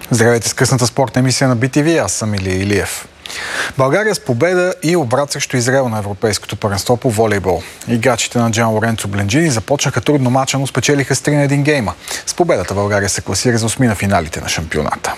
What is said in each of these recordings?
Здравейте с късната спортна емисия на BTV, аз съм Илия Илиев. България с победа и обрат срещу Израел на Европейското първенство по волейбол. Играчите на Джан Лоренцо Бленджини започнаха трудно мача, но спечелиха с 3-1 гейма. С победата България се класира за 8 на финалите на шампионата.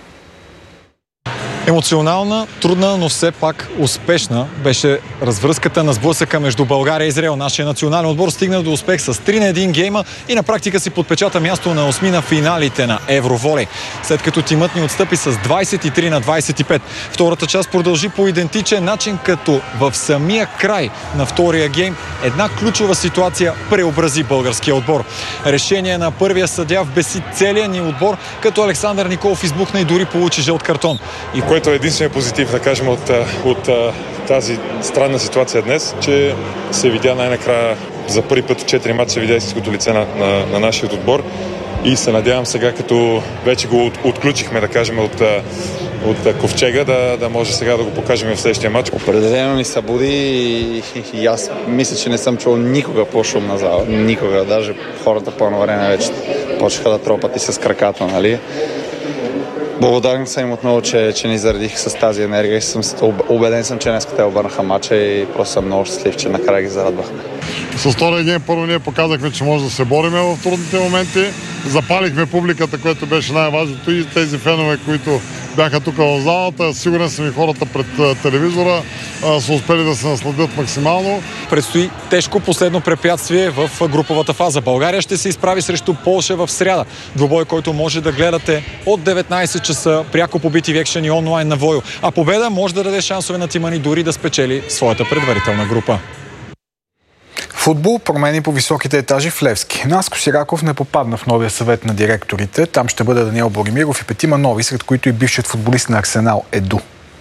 Емоционална, трудна, но все пак успешна беше развръзката на сблъсъка между България и Израел. Нашия национален отбор стигна до успех с 3-1 гейма и на практика си подпечата място на 8 на финалите на Евроволей. След като тимът ни отстъпи с 23-25. Втората част продължи по идентичен начин, като в самия край на втория гейм една ключова ситуация преобрази българския отбор. Решение на първия съдия вбеси целия ни отбор, като Александър Николов избухна и дори получи жълт картон. И което е единственият позитив, да кажем, от тази странна ситуация днес, че се видя най-накрая за първи път в 4 мача се видя истинското лице на нашия отбор и се надявам сега, като вече го отключихме, да кажем, от ковчега, да може сега да го покажем в следващия матч. Определено ни събуди и аз мисля, че не съм чул никога по-шумна зала. Никога. Даже хората по едно време вече почнаха да тропат и с краката, нали? Благодарен съм им отново, че ни заредих с тази енергия и убеден съм, че днес те обърнаха матча и просто съм много щастлив, че накрая ги зарадвахме. С втория ден първо ние показахме, че може да се бориме в трудните моменти. Запалихме публиката, което беше най-важното, и тези фенове, които бяха тук в залата. Сигурен съм и хората пред телевизора са успели да се насладят максимално. Предстои тежко последно препятствие в груповата фаза. България ще се изправи срещу Полша в сряда. Двубой, който може да гледате от 19 часа пряко по BTV Action и онлайн на Войо. А победа може да даде шансове на тима ни дори да спечели своята предварителна група. Футбол промени по високите етажи в Левски. Наско Сираков не попадна в новия съвет на директорите. Там ще бъде Даниел Боримиров и 5 нови, сред които и бившият футболист на Арсенал Еду.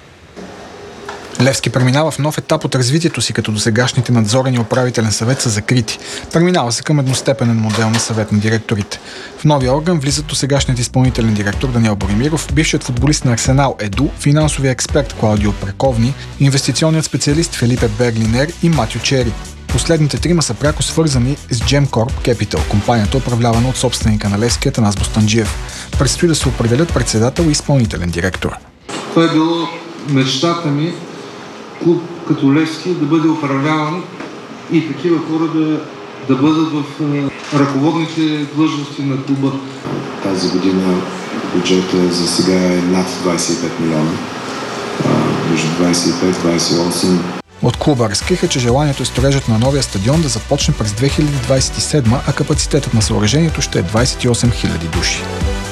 Левски преминава в нов етап от развитието си, като досегашните надзорен и управителен съвет са закрити. Преминава се към едностепенен модел на съвет на директорите. В новия орган влизат досегашният изпълнителен директор Даниел Боримиров, бившият футболист на Арсенал Еду, финансовия експерт Клаудио Прековни, инвестиционният специалист Фелипе Берлинер и Матю Чери. Последните трима са пряко свързани с Gemcorp Capital, компанията управлявана от собственика на Левски Атанас Бостанджиев. Предстои да се определят председател и изпълнителен директор. Това е било мечтата ми, клуб като Левски да бъде управляван и такива хора да бъдат в ръководните длъжности на клуба. Тази година бюджета за сега е над 25 милиона, между 25-28. От клуба разкриха, че желанието е строежът на новия стадион да започне през 2027, а капацитетът на съоръжението ще е 28 000 души.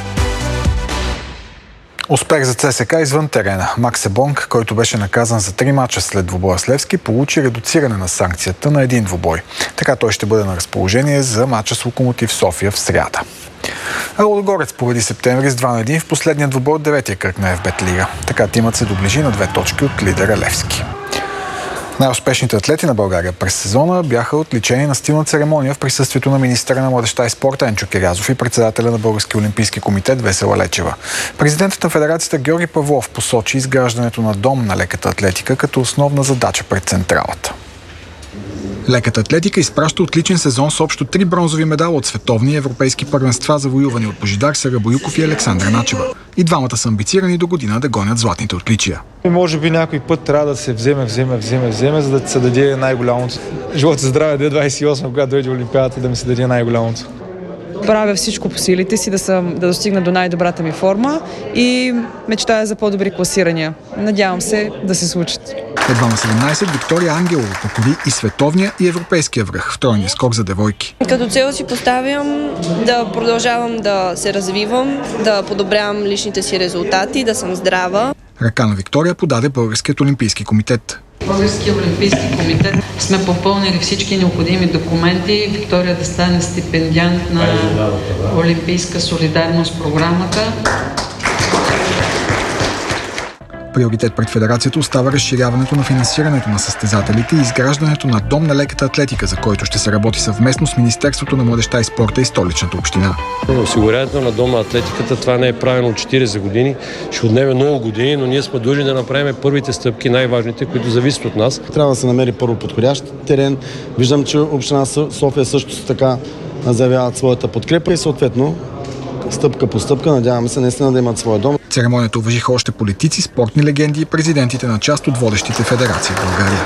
Успех за ЦСКА извън терена. Макс Ебонг, който беше наказан за 3 мача след двубоя с Левски, получи редуциране на санкцията на един двубой. Така той ще бъде на разположение за мача с Локомотив София в сряда. Лудогорец победи Септември с 2-1 в последния двубой от 9-я кръг на ФБ Лига. Така тимът се доближи на 2 точки от лидера Левски. Най-успешните атлети на България през сезона бяха отличени на стилна церемония в присъствието на министъра на младежта и спорта Енчо Кирязов и председателя на Българския олимпийски комитет Весела Лечева. Президентът на федерацията Георги Павлов посочи изграждането на дом на леката атлетика като основна задача пред централата. Леката атлетика изпраща отличен сезон с общо 3 бронзови медала от световни и европейски първенства, завоювани от Божидар Сарабоюков и Александра Начева. И двамата са амбицирани до година да гонят златните отличия. Може би някой път трябва да се вземе, за да се даде най-голямото. Живот и здраве, 28, когато дойде Олимпиадата, да ми се даде най-голямото. Правя всичко по силите си да достигна до най-добрата ми форма и мечтая за по-добри класирания. Надявам се да се случат. Едва на 17 Виктория Ангелова покори и световния и европейския връх в тройния скок за девойки. Като цел си поставям да продължавам да се развивам, да подобрявам личните си резултати, да съм здрава. Ръка на Виктория подаде Българският олимпийски комитет. Българския олимпийски комитет сме попълнили всички необходими документи. Виктория да стане стипендиант на Олимпийска солидарност програмата. Приоритет пред федерацията остава разширяването на финансирането на състезателите и изграждането на дом на леката атлетика, за който ще се работи съвместно с Министерството на младежта и спорта и Столичната община. Осигуряването на дом на атлетиката, това не е правено от 40 години, ще отнеме много години, но ние сме длъжни да направим първите стъпки, най-важните, които зависят от нас. Трябва да се намери първо подходящ терен. Виждам, че община София също така заявяват своята подкрепа и съответно стъпка по стъпка. Надяваме се наистина да имат своя дом. Церемонията уважиха още политици, спортни легенди и президентите на част от водещите федерации в България.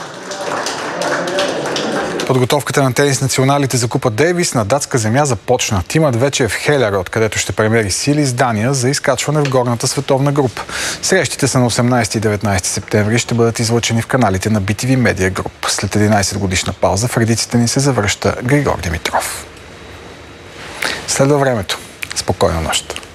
Подготовката на тенис националите за Купа Дейвис на датска земя започна. Тимът вече е в Хелер, откъдето ще премери сили с Дания за изкачване в горната световна група. Срещите са на 18 и 19 септември и ще бъдат излъчени в каналите на BTV Media Group. След 11 годишна пауза в редиците ни се завръща Григор Димитров. Следва времето. Спокойна нощ.